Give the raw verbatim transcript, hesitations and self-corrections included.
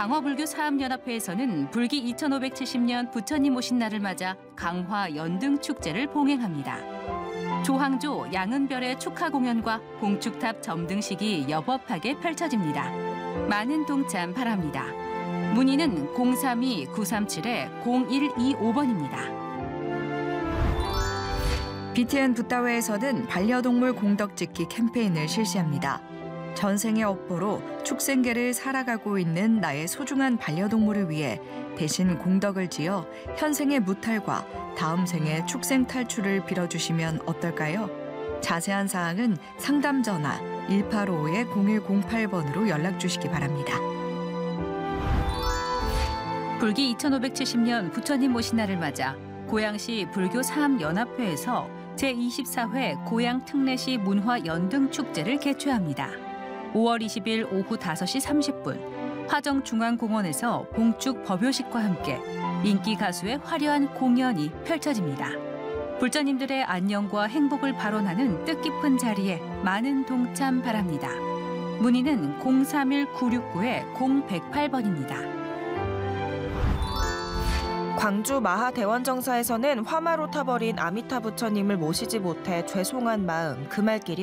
강화불교 사암연합회에서는 불기 이천오백칠십 년 부처님 오신 날을 맞아 강화 연등 축제를 봉행합니다. 조항조 양은별의 축하 공연과 봉축탑 점등식이 여법하게 펼쳐집니다. 많은 동참 바랍니다. 문의는 공삼이 구삼칠 공일이오 번입니다. 비티엔 붓다웨에서는 반려동물 공덕짓기 캠페인을 실시합니다. 전생의 업보로 축생계를 살아가고 있는 나의 소중한 반려동물을 위해 대신 공덕을 지어 현생의 무탈과 다음 생의 축생 탈출을 빌어주시면 어떨까요? 자세한 사항은 상담 전화 일팔오오 공일공팔 번으로 연락 주시기 바랍니다. 불기 이천오백칠십 년 부처님 오신 날을 맞아 고양시 불교 사암연합회에서 제이십사 회 고양 특례시 문화 연등 축제를 개최합니다. 오월 이십일 오후 다섯 시 삼십 분 화정중앙공원에서 봉축 법요식과 함께 인기 가수의 화려한 공연이 펼쳐집니다. 불자님들의 안녕과 행복을 발언하는 뜻깊은 자리에 많은 동참 바랍니다. 문의는 공삼일 구육구 공백팔 번입니다. 광주 마하대원정사에서는 화마로 타버린 아미타 부처님을 모시지 못해 죄송한 마음 그 말길이